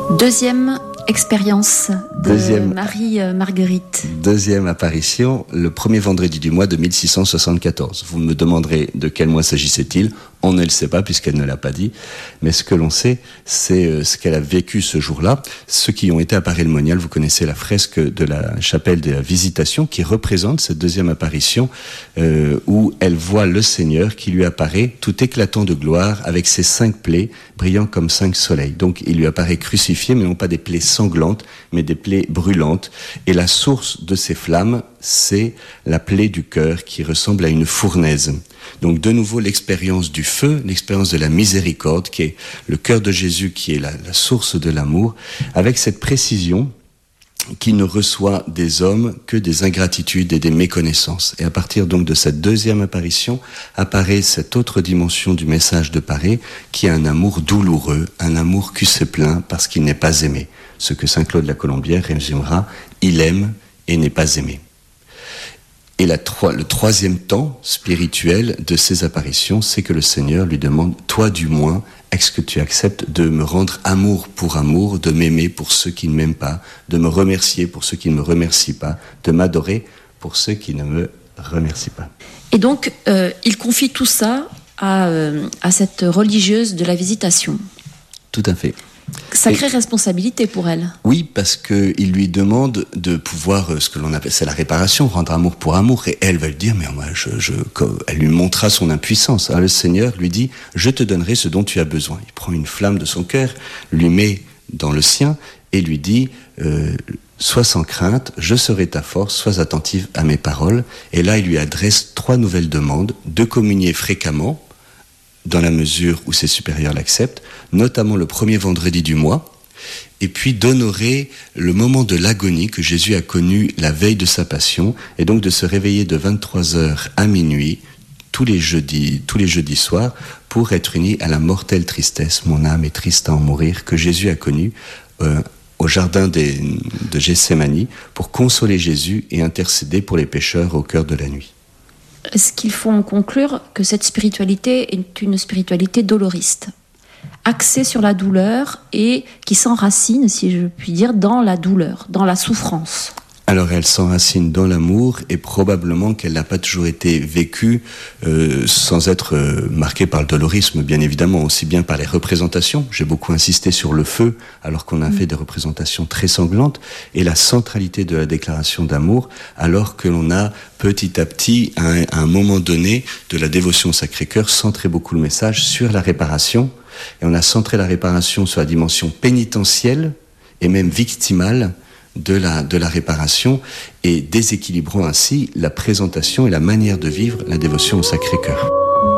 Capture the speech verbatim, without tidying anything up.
Deuxième expérience de Deuxième, Marie-Marguerite. Deuxième apparition, le premier vendredi du mois de mille six cent soixante-quatorze. Vous me demanderez de quel mois s'agissait-il ? On ne le sait pas puisqu'elle ne l'a pas dit. Mais ce que l'on sait, c'est ce qu'elle a vécu ce jour-là. Ceux qui ont été à Paray-le-Monial, vous connaissez la fresque de la chapelle de la Visitation qui représente cette deuxième apparition euh, où elle voit le Seigneur qui lui apparaît tout éclatant de gloire avec ses cinq plaies brillant comme cinq soleils. Donc il lui apparaît crucifié, mais non pas des plaies sanglantes, mais des plaies brûlantes. Et la source de ces flammes, c'est la plaie du cœur qui ressemble à une fournaise. Donc de nouveau l'expérience du feu, l'expérience de la miséricorde, qui est le cœur de Jésus, qui est la, la source de l'amour, avec cette précision qui ne reçoit des hommes que des ingratitudes et des méconnaissances. Et à partir donc de cette deuxième apparition, apparaît cette autre dimension du message de Paray, qui est un amour douloureux, un amour qui se plaint parce qu'il n'est pas aimé. Ce que saint Claude la Colombière résumera, il aime et n'est pas aimé. Et la, le troisième temps spirituel de ces apparitions, c'est que le Seigneur lui demande, toi du moins, est-ce que tu acceptes de me rendre amour pour amour, de m'aimer pour ceux qui ne m'aiment pas, de me remercier pour ceux qui ne me remercient pas, de m'adorer pour ceux qui ne me remercient pas. Et donc, euh, il confie tout ça à, euh, à cette religieuse de la Visitation. Tout à fait. Sacrée Et, responsabilité pour elle. Oui, parce qu'il lui demande de pouvoir, ce que l'on appelle, c'est la réparation, rendre amour pour amour. Et elle va lui dire, mais moi, je, je, elle lui montrera son impuissance. Alors le Seigneur lui dit, je te donnerai ce dont tu as besoin. Il prend une flamme de son cœur, lui met dans le sien et lui dit, euh, sois sans crainte, je serai ta force, sois attentive à mes paroles. Et là, il lui adresse trois nouvelles demandes, de communier fréquemment, dans la mesure où ses supérieurs l'acceptent, notamment le premier vendredi du mois, et puis d'honorer le moment de l'agonie que Jésus a connu la veille de sa passion, et donc de se réveiller de vingt-trois heures à minuit, tous les jeudis, tous les jeudis soirs, pour être uni à la mortelle tristesse, mon âme est triste à en mourir, que Jésus a connue euh, au jardin des, de Gethsémani, pour consoler Jésus et intercéder pour les pécheurs au cœur de la nuit. Est-ce qu'il faut en conclure que cette spiritualité est une spiritualité doloriste, axée sur la douleur et qui s'enracine, si je puis dire, dans la douleur, dans la souffrance? Alors elle s'enracine dans l'amour et probablement qu'elle n'a pas toujours été vécue euh, sans être euh, marquée par le dolorisme, bien évidemment, aussi bien par les représentations. J'ai beaucoup insisté sur le feu alors qu'on a mmh. fait des représentations très sanglantes, et la centralité de la déclaration d'amour alors que l'on a petit à petit, à un, à un moment donné de la dévotion au Sacré-Cœur, centré beaucoup le message sur la réparation, et on a centré la réparation sur la dimension pénitentielle et même victimale de la, de la réparation, et déséquilibrant ainsi la présentation et la manière de vivre la dévotion au Sacré-Cœur.